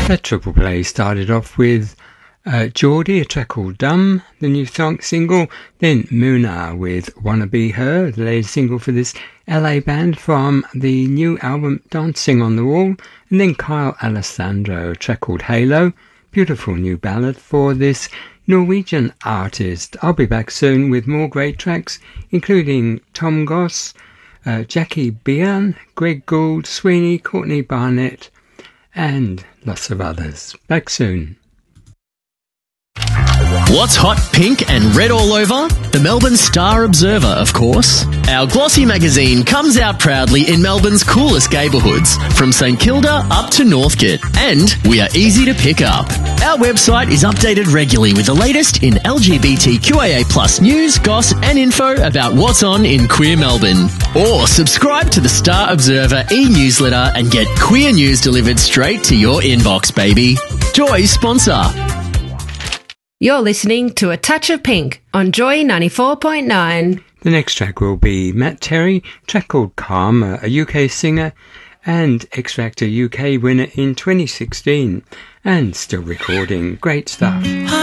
That triple play started off with Geordie, a track called Dumb, the new single, then Muna with Wanna Be Her, the latest single for this LA band from the new album Dancing on the Wall, and then Kyle Alessandro, a track called Halo, beautiful new ballad for this Norwegian artist. I'll be back soon with more great tracks, including Tom Goss, Jackie Bian, Greg Gould, Sweeney, Courtney Barnett, and lots of others. Back soon. What's hot, pink and red all over? The Melbourne Star Observer, of course. Our glossy magazine comes out proudly in Melbourne's coolest neighbourhoods, from St Kilda up to Northcote, and we are easy to pick up. Our website is updated regularly with the latest in LGBTQIA+ news, goss and info about what's on in queer Melbourne. Or subscribe to the Star Observer e-newsletter and get queer news delivered straight to your inbox, baby. Joy sponsor. You're listening to A Touch of Pink on Joy 94.9. The next track will be Matt Terry, track called Calm, a UK singer and X Factor UK winner in 2016, and still recording great stuff.